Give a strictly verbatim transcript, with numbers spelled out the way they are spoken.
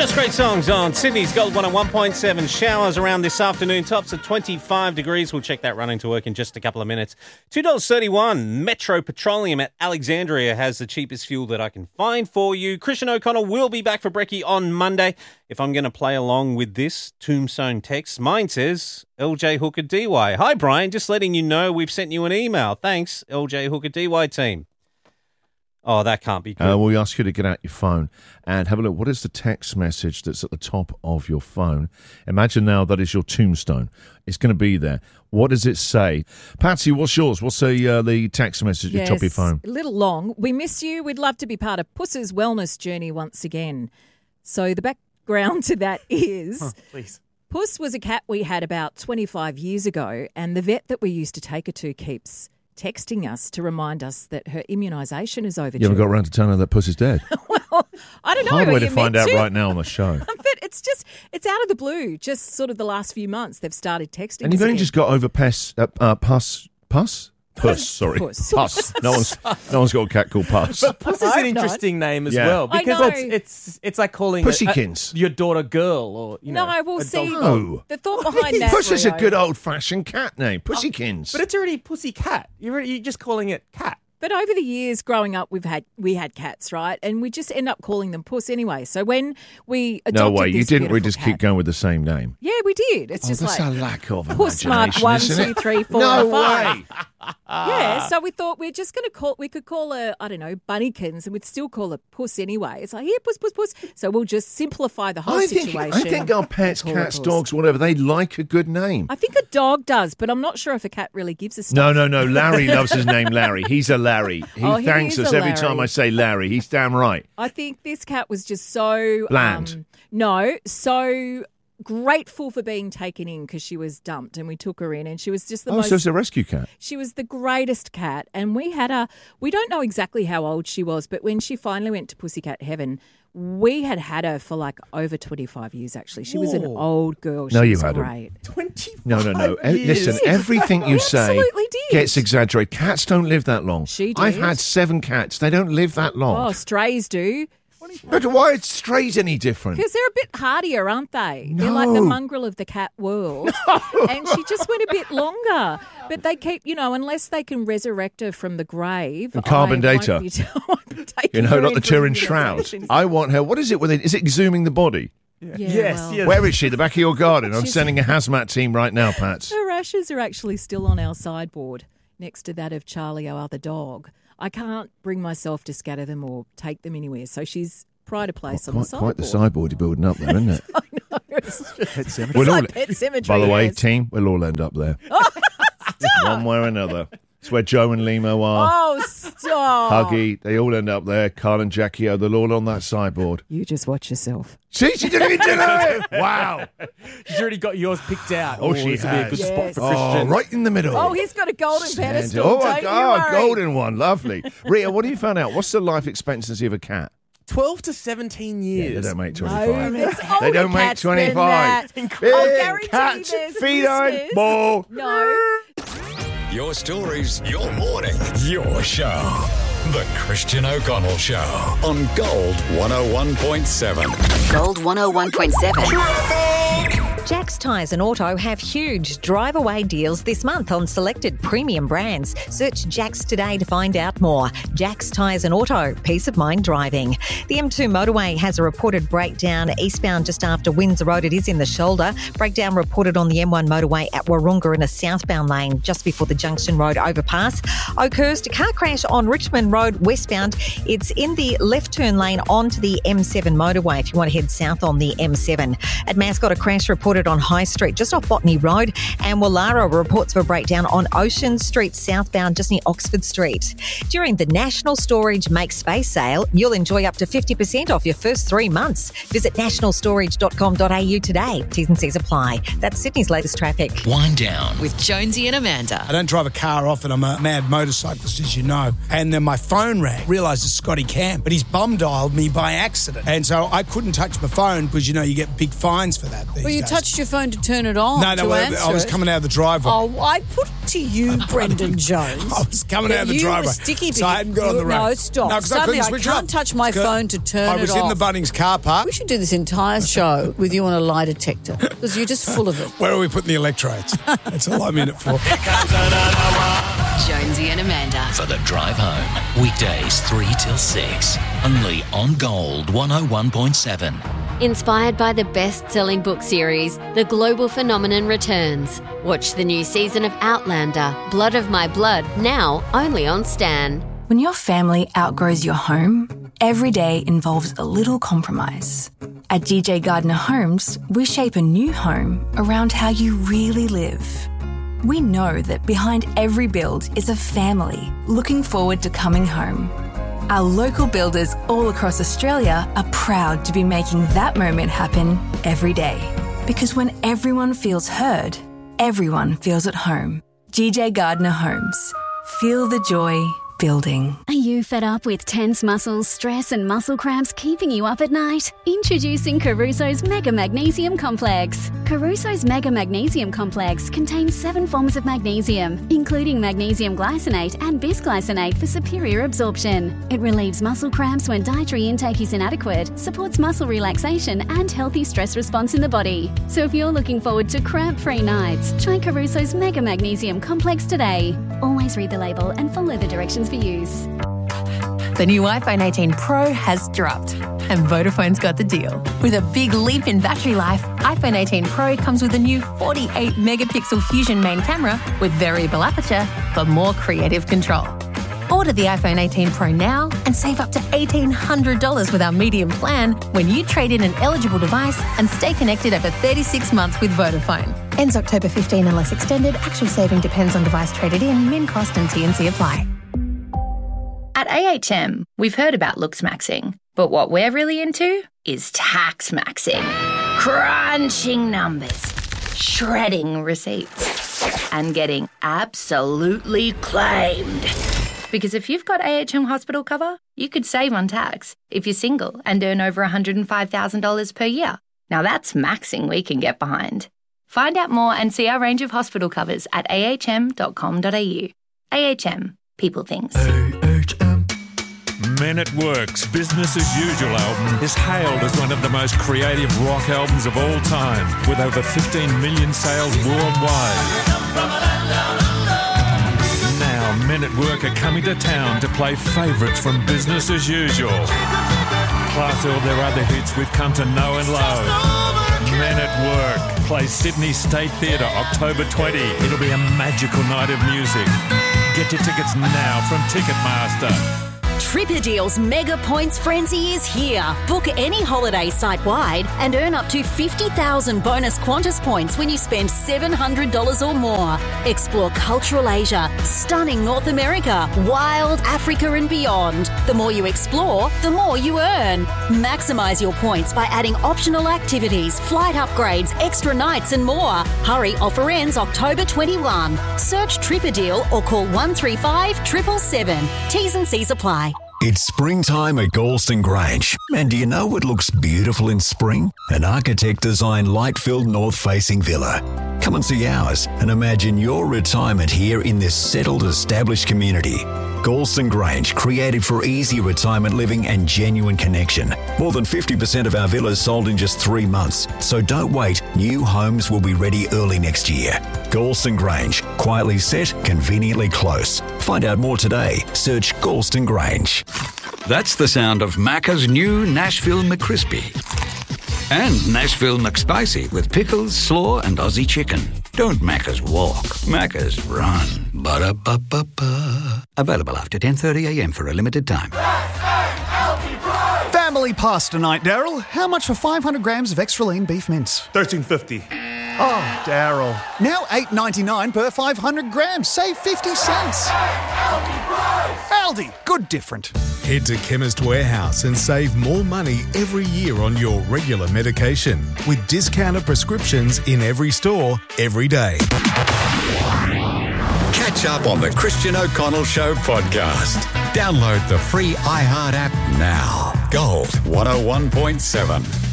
Just great songs on Sydney's Gold one oh one point seven. Showers around this afternoon. Tops at twenty-five degrees. We'll check that running to work in just a couple of minutes. two dollars thirty-one. Metro Petroleum at Alexandria has the cheapest fuel that I can find for you. Christian O'Connell will be back for brekkie on Monday. If I'm going to play along with this Tombstone text, mine says L J Hooker D Y. Hi, Brian. Just letting you know we've sent you an email. Thanks, L J Hooker D Y team. Oh, that can't be good. Uh, we ask you to get out your phone and have a look. What is the text message that's at the top of your phone? Imagine now that is your tombstone. It's going to be there. What does it say? Patsy, what's yours? What's the, uh, the text message yes, at the top of your phone? A little long. We miss you. We'd love to be part of Puss's wellness journey once again. So the background to that is... Huh, please. Puss was a cat we had about twenty-five years ago, and the vet that we used to take her to keeps texting us to remind us that her immunisation is overdue. You haven't got around to telling her that Puss is dead. Well, I don't know. Hard Are way you to find meant out to? right now on the show. But it's just, it's out of the blue. Just sort of the last few months, they've started texting And you've us only again. just got over pes, uh, uh, pus, pus? Puss, sorry. Puss. Puss. No one's, no one's got a cat called Puss. But Puss is I an hope not. interesting name as Yeah. well I because know. it's, it's it's like calling a- Pussykins. a- your daughter girl or you know. No, I will a see. dog. No. The thought behind that. Puss is a Rio- good old-fashioned cat name. Pussykins. But it's already pussy cat. You're already- you're just calling it cat. But over the years growing up, we've had we had cats, right? And we just end up calling them Puss anyway. So when we adopted no way, you this didn't. We beautiful just cat- keep going with the same name. Yeah, we did. It's Oh, just that's like a lack of Puss Mark imagination, one, isn't two, it? three, four, No five. way. Yeah, so we thought we're just going to call, we could call her, I don't know, Bunnykins, and we'd still call her Puss anyway. It's like, here, Puss, Puss, Puss. So we'll just simplify the whole I think, situation. I think our pets, Call her cats, Puss. dogs, whatever, they like a good name. I think a dog does, but I'm not sure if a cat really gives a stuff. No, no, no. Larry loves his name, Larry. He's a Larry. He Oh, he thanks is us a every Larry. time I say Larry. He's damn right. I think this cat was just so... Bland. Um, no, so grateful for being taken in because she was dumped and we took her in and she was just the Oh, most... so it's a rescue cat. She was the greatest cat, and we had her. We don't know exactly how old she was, but when she finally went to Pussycat Heaven, we had had her for like over twenty-five years. Actually, she was an Whoa. old girl. She No, you was hadn't. great. Twenty-five. No, no, no. Eh, years. Listen, everything you We say absolutely did. gets exaggerated. Cats don't live that long. She I've did. had seven cats. They don't live that long. Oh, strays do But why are strays any different? because they're a bit hardier, aren't they? They're like the No. mongrel of the cat world, and she just went a bit longer. But they keep, you know, unless they can resurrect her from the grave. And carbon I won't data. be t- I won't be taking You know, her like the in for Turin Shroud. immunisations. I want her. What is it? When they, is it exhuming the body? Yeah, Yes, well, yes. Where is she? The back of your garden. I'm She's- sending a hazmat team right now, Pat. Her ashes are actually still on our sideboard next to that of Charlie, our other dog. I can't bring myself to scatter them or take them anywhere. So she's pride of place on the Quite, sideboard. quite the sideboard you're building up there, isn't it? I know. It's, it's We'll all- like Pet Cemetery. By the way, yes. team, we'll all end up there. One way or another. It's where Joe and Limo are. Oh, stop. Huggy, they all end up there. Carl and Jackie, oh, they're all on that sideboard. You just watch yourself. See, she didn't even do it. Wow. She's already got yours picked out. Oh, she this would be a has. good spot Yes. for Oh, Christian. right in the middle. Oh, he's got a golden Stand pedestal. it. Oh, Don't a, you oh, a worry. golden one. Lovely. Rita, what have you found out? What's the life expectancy of a cat? Twelve to seventeen years. They don't make No, twenty-five. there's They older don't make cats than twenty-five. that. Big I'll guarantee cats, there's feline, listeners. ball. No. Your stories, your morning, your show. The Christian O'Connell Show on Gold one oh one point seven. Gold one oh one point seven. Jack's Tyres and Auto have huge drive-away deals this month on selected premium brands. Search Jack's today to find out more. Jack's Tyres and Auto, peace of mind driving. The M two motorway has a reported breakdown eastbound just after Windsor Road. It is in the shoulder. Breakdown reported on the M one motorway at Warunga in a southbound lane just before the Junction Road overpass. Oakhurst, a car crash on Richmond Road westbound. It's in the left turn lane onto the M seven motorway if you want to head south on the M seven. At Mascot, a crash reported on High Street just off Botany Road, and Wallara reports of a breakdown on Ocean Street southbound just near Oxford Street. During the National Storage Make Space sale, you'll enjoy up to fifty percent off your first three months. Visit national storage dot com dot a u today. T's and C's apply. That's Sydney's latest traffic. Wind down. With Jonesy and Amanda. I don't drive a car often. I'm a mad motorcyclist, as you know. And then my phone rang. Realised it's Scotty Cam, but he's bum dialed me by accident. And so I couldn't touch my phone because, you know, you get big fines for that these Well, you days. touched your phone to turn it on. No, no, to well, answer I was it. coming out of the driveway. Oh, I put it to you, Brendan Jones. I was coming that out of the you driveway. Were sticky so I hadn't got on the road. No, stop. No, 'cause I Suddenly couldn't I, switch can't off. touch my Because phone to turn I was it in off. the Bunnings car park. We should do this entire show with you on a lie detector because you're just full of it. Where are we putting the electrodes? That's all I'm in it for. Jonesy and Amanda. For the drive home. Weekdays three till six. Only on Gold one oh one point seven. Inspired by the best-selling book series, The Global Phenomenon returns. Watch the new season of Outlander, Blood of My Blood, now only on Stan. When your family outgrows your home, every day involves a little compromise. At D J Gardner Homes, we shape a new home around how you really live. We know that behind every build is a family looking forward to coming home. Our local builders all across Australia are proud to be making that moment happen every day. Because when everyone feels heard, everyone feels at home. D J Gardner Homes. Feel the joy building. Are you fed up with tense muscles, stress and muscle cramps keeping you up at night? Introducing Caruso's Mega Magnesium Complex. Caruso's Mega Magnesium Complex contains seven forms of magnesium, including magnesium glycinate and bisglycinate for superior absorption. It relieves muscle cramps when dietary intake is inadequate, supports muscle relaxation and healthy stress response in the body. So if you're looking forward to cramp-free nights, try Caruso's Mega Magnesium Complex today. Always read the label and follow the directions for use. The new iPhone eighteen Pro has dropped, and Vodafone's got the deal. With a big leap in battery life, iPhone eighteen Pro comes with a new forty-eight megapixel Fusion main camera with variable aperture for more creative control. Order the iPhone eighteen Pro now and save up to eighteen hundred dollars with our medium plan when you trade in an eligible device and stay connected over thirty-six months with Vodafone. Ends October fifteenth unless extended. Actual saving depends on device traded in. Min cost and T and C apply. At A H M, we've heard about looks maxing, but what we're really into is tax maxing. Crunching numbers, shredding receipts, and getting absolutely claimed. Because if you've got A H M hospital cover, you could save on tax if you're single and earn over one hundred five thousand dollars per year. Now that's maxing we can get behind. Find out more and see our range of hospital covers at a h m dot com dot a u. A H M. People things. Men at Work's Business as Usual album is hailed as one of the most creative rock albums of all time, with over fifteen million sales worldwide. Now, Men at Work are coming to town to play favourites from Business as Usual, plus all their other hits we've come to know and love. Men at Work plays Sydney State Theatre October twentieth. It'll be a magical night of music. Get your tickets now from Ticketmaster. Tripadeal's Mega Points Frenzy is here. Book any holiday site-wide and earn up to fifty thousand bonus Qantas points when you spend seven hundred dollars or more. Explore cultural Asia, stunning North America, wild Africa and beyond. The more you explore, the more you earn. Maximise your points by adding optional activities, flight upgrades, extra nights and more. Hurry, offer ends October twenty-first. Search Tripadeal or call one three five, seven seven seven. T's and C's apply. It's springtime at Galston Grange. And do you know what looks beautiful in spring? An architect-designed light-filled north-facing villa. Come and see ours and imagine your retirement here in this settled, established community. Galston Grange, created for easy retirement living and genuine connection. More than fifty percent of our villas sold in just three months. So don't wait. New homes will be ready early next year. Galston Grange, quietly set, conveniently close. Find out more today. Search Galston Grange. That's the sound of Macca's new Nashville McCrispy. And Nashville McSpicy with pickles, slaw, and Aussie chicken. Don't Macca's walk, Macca's run. Ba-da-ba-ba-ba. Available after ten thirty a m for a limited time. Family pasta night, Daryl. How much for five hundred grams of extra lean beef mince? thirteen fifty. Oh, Daryl. Now eight ninety-nine per five hundred grams. Save fifty cents. Aldi. Good different. Head to Chemist Warehouse and save more money every year on your regular medication with discounted prescriptions in every store, every day. Catch up on the Christian O'Connell Show podcast. Download the free iHeart app now. Gold one oh one point seven.